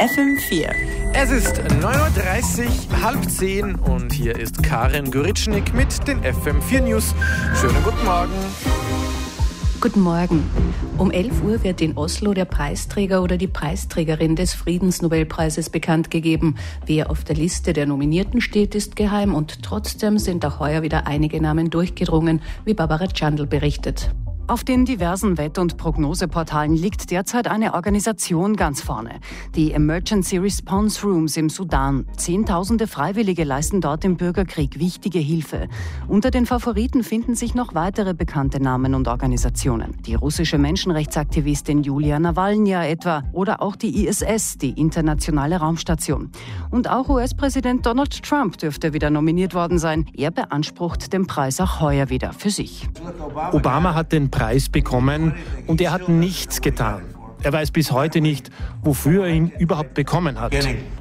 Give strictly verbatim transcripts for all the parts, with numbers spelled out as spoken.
F M vier. Es ist neun Uhr dreißig, halb zehn und hier ist Karin Goritschnik mit den F M vier News. Schönen guten Morgen. Guten Morgen. Um elf Uhr wird in Oslo der Preisträger oder die Preisträgerin des Friedensnobelpreises bekannt gegeben. Wer auf der Liste der Nominierten steht, ist geheim und trotzdem sind auch heuer wieder einige Namen durchgedrungen, wie Barbara Tschandl berichtet. Auf den diversen Wett- und Prognoseportalen liegt derzeit eine Organisation ganz vorne. Die Emergency Response Rooms im Sudan. Zehntausende Freiwillige leisten dort im Bürgerkrieg wichtige Hilfe. Unter den Favoriten finden sich noch weitere bekannte Namen und Organisationen. Die russische Menschenrechtsaktivistin Julia Nawalnja etwa oder auch die I S S, die internationale Raumstation. Und auch U S-Präsident Donald Trump dürfte wieder nominiert worden sein. Er beansprucht den Preis auch heuer wieder für sich. Obama hat den Preis bekommen und er hat nichts getan. Er weiß bis heute nicht, wofür er ihn überhaupt bekommen hat.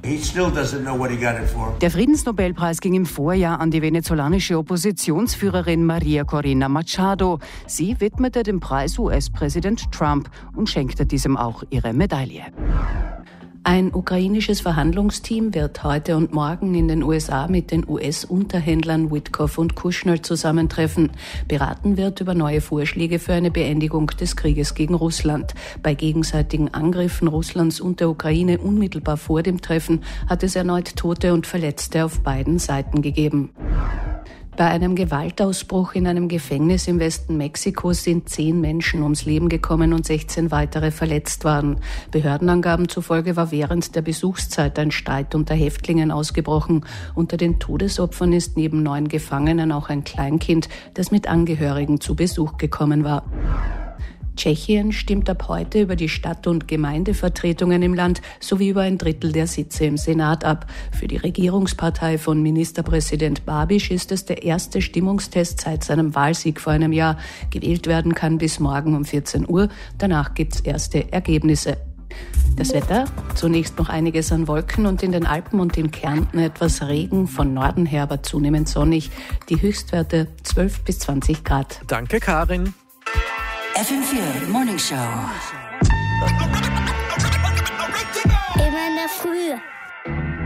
Der Friedensnobelpreis ging im Vorjahr an die venezolanische Oppositionsführerin Maria Corina Machado. Sie widmete den Preis U S-Präsident Trump und schenkte diesem auch ihre Medaille. Ein ukrainisches Verhandlungsteam wird heute und morgen in den U S A mit den U S-Unterhändlern Witkoff und Kushner zusammentreffen. Beraten wird über neue Vorschläge für eine Beendigung des Krieges gegen Russland. Bei gegenseitigen Angriffen Russlands und der Ukraine unmittelbar vor dem Treffen hat es erneut Tote und Verletzte auf beiden Seiten gegeben. Bei einem Gewaltausbruch in einem Gefängnis im Westen Mexikos sind zehn Menschen ums Leben gekommen und sechzehn weitere verletzt worden. Behördenangaben zufolge war während der Besuchszeit ein Streit unter Häftlingen ausgebrochen. Unter den Todesopfern ist neben neun Gefangenen auch ein Kleinkind, das mit Angehörigen zu Besuch gekommen war. Tschechien stimmt ab heute über die Stadt- und Gemeindevertretungen im Land sowie über ein Drittel der Sitze im Senat ab. Für die Regierungspartei von Ministerpräsident Babiš ist es der erste Stimmungstest seit seinem Wahlsieg vor einem Jahr. Gewählt werden kann bis morgen um vierzehn Uhr. Danach gibt's erste Ergebnisse. Das Wetter, zunächst noch einiges an Wolken und in den Alpen und in Kärnten etwas Regen, von Norden her aber zunehmend sonnig. Die Höchstwerte zwölf bis zwanzig Grad. Danke, Karin. F M vier Morning Show. Immer in der Früh.